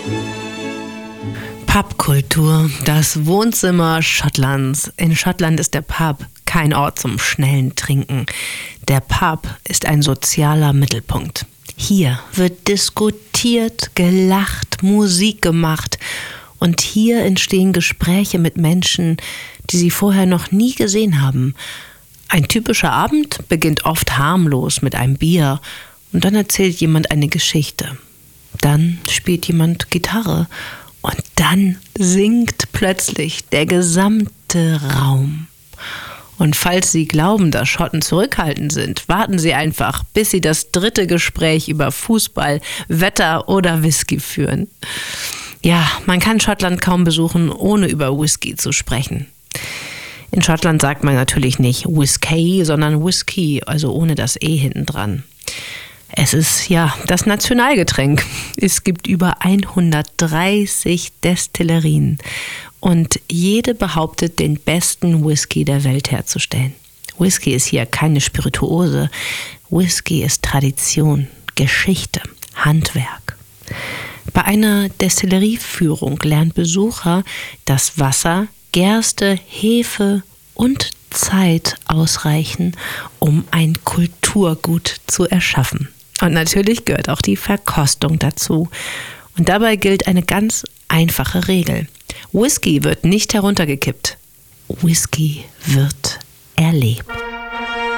Pubkultur, das Wohnzimmer Schottlands. In Schottland ist der Pub kein Ort zum schnellen Trinken. Der Pub ist ein sozialer Mittelpunkt. Hier wird diskutiert, gelacht, Musik gemacht. Und hier entstehen Gespräche mit Menschen, die sie vorher noch nie gesehen haben. Ein typischer Abend beginnt oft harmlos mit einem Bier und dann erzählt jemand eine Geschichte. Dann spielt jemand Gitarre und dann singt plötzlich der gesamte Raum. Und falls Sie glauben, dass Schotten zurückhaltend sind, warten Sie einfach, bis Sie das 3. Gespräch über Fußball, Wetter oder Whisky führen. Ja, man kann Schottland kaum besuchen, ohne über Whisky zu sprechen. In Schottland sagt man natürlich nicht Whisky, sondern Whisky, also ohne das E hinten dran. Es ist ja das Nationalgetränk. Es gibt über 130 Destillerien und jede behauptet, den besten Whisky der Welt herzustellen. Whisky ist hier keine Spirituose. Whisky ist Tradition, Geschichte, Handwerk. Bei einer Destillerieführung lernt Besucher, dass Wasser, Gerste, Hefe und Zeit ausreichen, um ein Kulturgut zu erschaffen. Und natürlich gehört auch die Verkostung dazu. Und dabei gilt eine ganz einfache Regel. Whisky wird nicht heruntergekippt. Whisky wird erlebt.